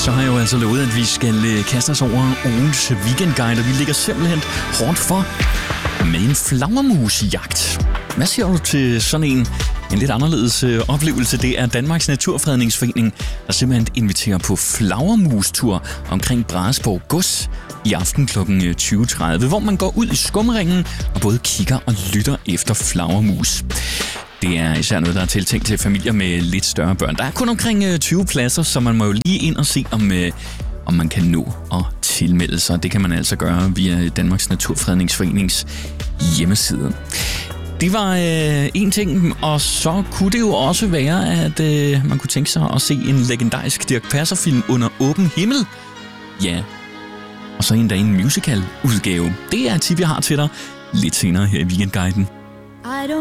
Så har jeg jo altså lovet, at vi skal kaste os over ugens weekendguide, og vi ligger simpelthen hårdt for med en flagermusjagt. Hvad siger du til sådan en lidt anderledes oplevelse? Det er Danmarks Naturfredningsforening, der simpelthen inviterer på flagermustur omkring Brahesborg Gods i aften kl. 20.30, hvor man går ud i skumringen og både kigger og lytter efter flagermus. Det er især noget, der er tiltænkt til familier med lidt større børn. Der er kun omkring 20 pladser, så man må jo lige ind og se, om man kan nå at tilmelde sig. Det kan man altså gøre via Danmarks Naturfredningsforenings hjemmeside. Det var en ting, og så kunne det jo også være, at man kunne tænke sig at se en legendarisk Dirch Passer-film under åben himmel. Ja, og så endda en musical-udgave. Det er et tip, jeg har til dig lidt senere her i Weekendguiden.